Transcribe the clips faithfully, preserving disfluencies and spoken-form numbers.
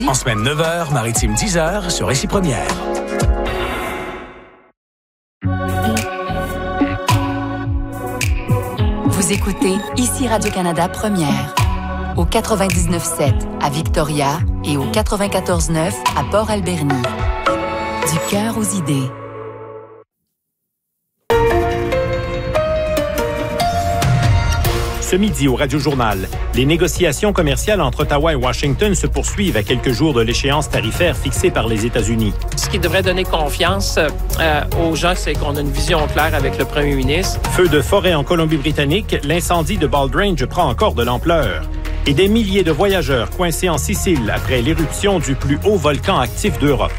En semaine neuf heures, maritime dix heures sur Récit Première. Vous écoutez ici Radio-Canada Première. Au quatre-vingt-dix-neuf sept à Victoria et au quatre-vingt-quatorze neuf à Port-Alberni. Du cœur aux idées. Ce midi au Radio-Journal, les négociations commerciales entre Ottawa et Washington se poursuivent à quelques jours de l'échéance tarifaire fixée par les États-Unis. Ce qui devrait donner confiance euh, aux gens, c'est qu'on a une vision claire avec le premier ministre. Feu de forêt en Colombie-Britannique, l'incendie de Bald-Range prend encore de l'ampleur. Et des milliers de voyageurs coincés en Sicile après l'éruption du plus haut volcan actif d'Europe.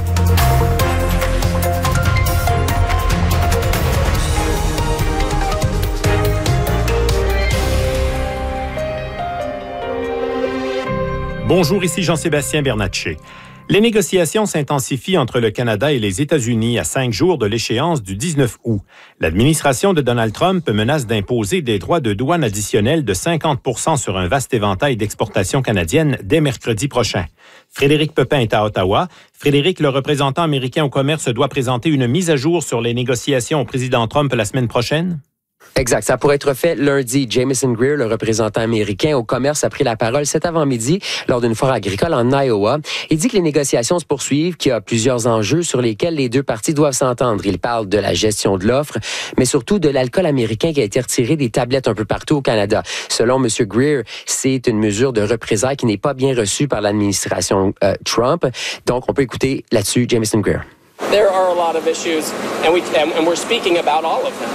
Bonjour, ici Jean-Sébastien Bernatchez. Les négociations s'intensifient entre le Canada et les États-Unis à cinq jours de l'échéance du dix-neuf août. L'administration de Donald Trump menace d'imposer des droits de douane additionnels de cinquante pour cent sur un vaste éventail d'exportations canadiennes dès mercredi prochain. Frédéric Pepin est à Ottawa. Frédéric, le représentant américain au commerce doit présenter une mise à jour sur les négociations au président Trump la semaine prochaine? Exact. Ça pourrait être fait lundi. Jamieson Greer, le représentant américain au commerce, a pris la parole cet avant-midi lors d'une foire agricole en Iowa. Il dit que les négociations se poursuivent, qu'il y a plusieurs enjeux sur lesquels les deux parties doivent s'entendre. Il parle de la gestion de l'offre, mais surtout de l'alcool américain qui a été retiré des tablettes un peu partout au Canada. Selon M. Greer, c'est une mesure de représailles qui n'est pas bien reçue par l'administration euh, Trump. Donc, on peut écouter là-dessus Jamieson Greer. There are a lot of issues, and we and we're speaking about all of them.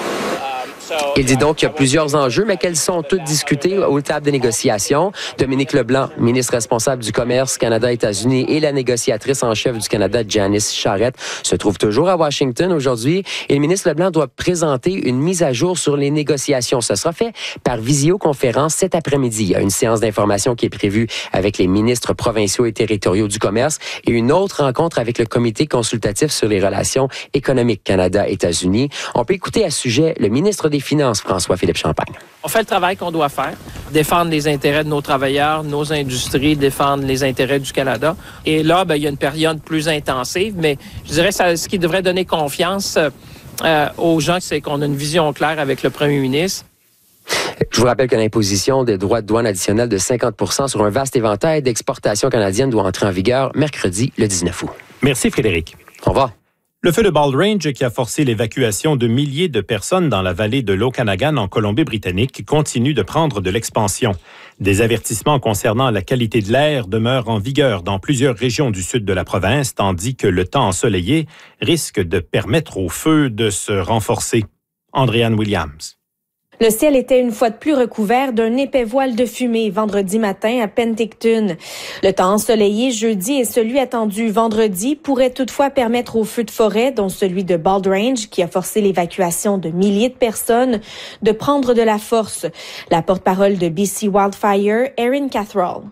Il dit donc qu'il y a plusieurs enjeux, mais qu'elles sont toutes discutées aux tables de négociation. Dominique Leblanc, ministre responsable du commerce Canada-États-Unis, et la négociatrice en chef du Canada, Janice Charette, se trouvent toujours à Washington aujourd'hui. Et le ministre Leblanc doit présenter une mise à jour sur les négociations. Ce sera fait par visioconférence cet après-midi. Il y a une séance d'information qui est prévue avec les ministres provinciaux et territoriaux du commerce et une autre rencontre avec le comité consultatif sur les relations économiques Canada-États-Unis. On peut écouter à ce sujet le ministre des Finances, François-Philippe Champagne. On fait le travail qu'on doit faire, défendre les intérêts de nos travailleurs, nos industries, défendre les intérêts du Canada. Et là, ben, il y a une période plus intensive, mais je dirais que ce qui devrait donner confiance euh, aux gens, c'est qu'on a une vision claire avec le premier ministre. Je vous rappelle que l'imposition des droits de douane additionnels de cinquante pour cent sur un vaste éventail d'exportations canadiennes doit entrer en vigueur mercredi le dix-neuf août. Merci Frédéric. Au revoir. Le feu de Bald-Range qui a forcé l'évacuation de milliers de personnes dans la vallée de l'Okanagan en Colombie-Britannique continue de prendre de l'expansion. Des avertissements concernant la qualité de l'air demeurent en vigueur dans plusieurs régions du sud de la province, tandis que le temps ensoleillé risque de permettre au feu de se renforcer. Andréanne Williams. Le ciel était une fois de plus recouvert d'un épais voile de fumée vendredi matin à Penticton. Le temps ensoleillé jeudi et celui attendu vendredi pourraient toutefois permettre aux feux de forêt, dont celui de Bald-Range, qui a forcé l'évacuation de milliers de personnes, de prendre de la force. La porte-parole de B C Wildfire, Erin Cathrall.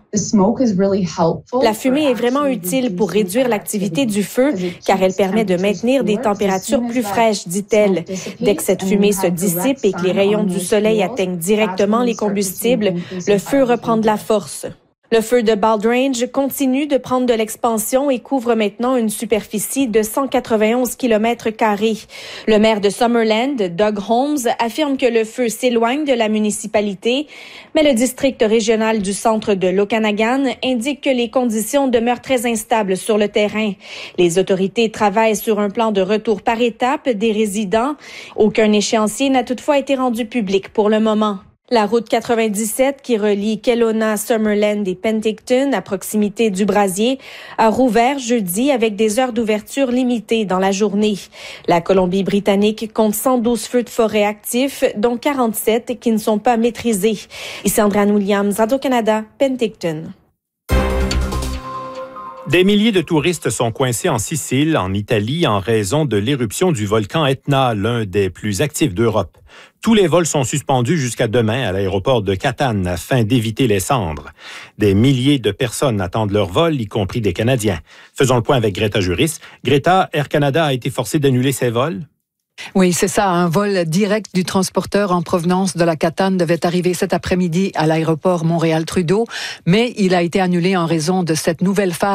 La fumée est vraiment utile pour réduire l'activité du feu, car elle permet de maintenir des températures plus fraîches, dit-elle. Dès que cette fumée se dissipe et que les rayons du soleil atteignent directement les combustibles, le feu reprend de la force. Le feu de Bald-Range continue de prendre de l'expansion et couvre maintenant une superficie de cent quatre-vingt-onze kilomètres carrés. Le maire de Summerland, Doug Holmes, affirme que le feu s'éloigne de la municipalité, mais le district régional du centre de l'Okanagan indique que les conditions demeurent très instables sur le terrain. Les autorités travaillent sur un plan de retour par étapes des résidents. Aucun échéancier n'a toutefois été rendu public pour le moment. La route quatre-vingt-dix-sept qui relie Kelowna, Summerland et Penticton à proximité du Brasier a rouvert jeudi avec des heures d'ouverture limitées dans la journée. La Colombie-Britannique compte cent douze feux de forêt actifs, dont quarante-sept qui ne sont pas maîtrisés. Ici Andréanne Williams, Radio-Canada, Penticton. Des milliers de touristes sont coincés en Sicile, en Italie, en raison de l'éruption du volcan Etna, l'un des plus actifs d'Europe. Tous les vols sont suspendus jusqu'à demain à l'aéroport de Catane afin d'éviter les cendres. Des milliers de personnes attendent leur vol, y compris des Canadiens. Faisons le point avec Greta Juris. Greta, Air Canada a été forcé d'annuler ses vols? Oui, c'est ça. Un vol direct du transporteur en provenance de la Catane devait arriver cet après-midi à l'aéroport Montréal-Trudeau, mais il a été annulé en raison de cette nouvelle phase